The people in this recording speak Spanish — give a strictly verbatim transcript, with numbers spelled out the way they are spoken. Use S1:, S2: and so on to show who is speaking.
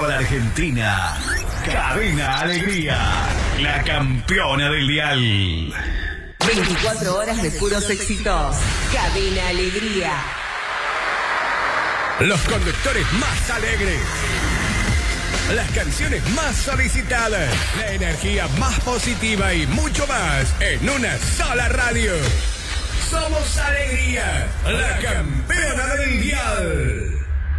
S1: toda la Argentina. Cadena Alegría, la campeona del dial.
S2: veinticuatro horas de puros éxitos. Cadena Alegría.
S3: Los conductores más alegres. Las canciones más solicitadas. La energía más positiva y mucho más en una sola radio. Somos Alegría, la campeona del dial.